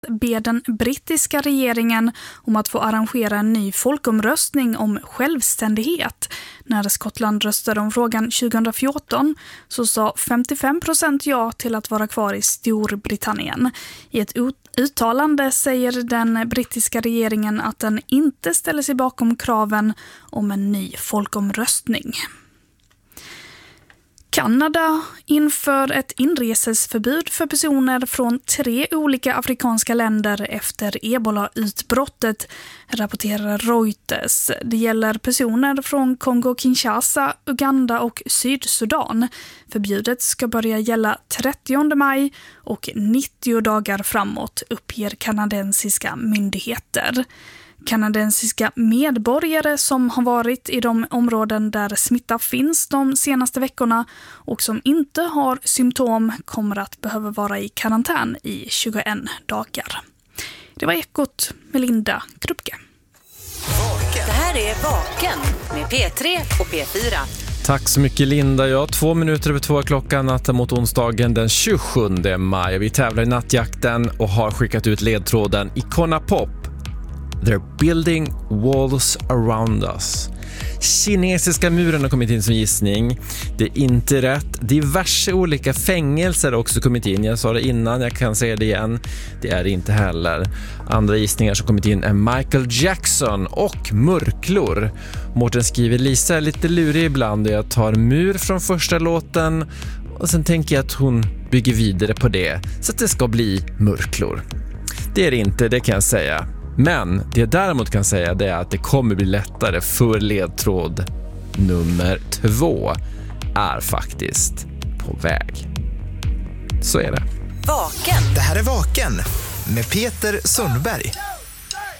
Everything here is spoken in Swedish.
ber den brittiska regeringen om att få arrangera en ny folkomröstning om självständighet. När Skottland röstade om frågan 2014 så sa 55% ja till att vara kvar i Storbritannien. I ett uttalande säger den brittiska regeringen att den inte ställer sig bakom kraven om en ny folkomröstning. Kanada inför ett inresesförbud för personer från 3 olika afrikanska länder efter Ebola-utbrottet, rapporterar Reuters. Det gäller personer från Kongo-Kinshasa, Uganda och Sydsudan. Förbudet ska börja gälla 30 maj och 90 dagar framåt, uppger kanadensiska myndigheter. Kanadensiska medborgare som har varit i de områden där smitta finns de senaste veckorna och som inte har symptom kommer att behöva vara i karantän i 21 dagar. Det var Ekot med Linda Krupke. Det här är Vaken med P3 och P4. Tack så mycket Linda. Ja, 2 minuter över 2 klockan natten mot onsdagen den 27 maj. Vi tävlar i nattjakten och har skickat ut ledtråden Icona Pop. They're building walls around us. Kinesiska muren har kommit in som gissning. Det är inte rätt. Diverse olika fängelser har också kommit in. Jag sa det innan, jag kan säga det igen. Det är det inte heller. Andra gissningar som kommit in är Michael Jackson och murklor. Mårten skriver Lisa är lite lurig ibland och jag tar mur från första låten och sen tänker jag att hon bygger vidare på det så att det ska bli murklor. Det är det inte, det kan jag säga. Men det jag däremot kan säga det är att det kommer bli lättare för ledtråd nummer 2 är faktiskt på väg. Så är det. Vaken. Det här är Vaken med Peter Sundberg.